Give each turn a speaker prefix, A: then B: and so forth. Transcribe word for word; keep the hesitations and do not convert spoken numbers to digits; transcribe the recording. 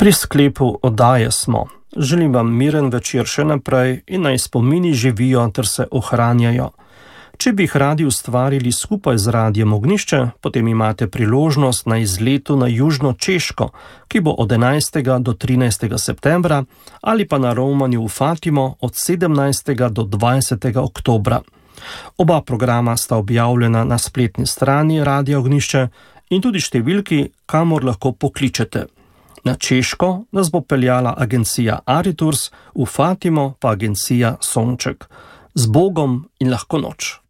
A: Pri sklepu oddaje smo. Želim vam miren večer še naprej in naj spomini živijo ter se ohranjajo. Če bi jih radi ustvarili skupaj z Radiem Ognjišče, potem imate priložnost na izletu na Južno Češko, ki bo od enajstega do trinajstega septembra, ali pa na romanju v Fatimo od sedemnajstega do dvajsetega oktobra. Oba programa sta objavljena na spletni strani Radia Ognjišče in tudi številki, kamor lahko pokličete. Na Češko nas bo peljala agencija Ariturs, v Fatimo pa agencija Sonček. Z Bogom in lahko noč.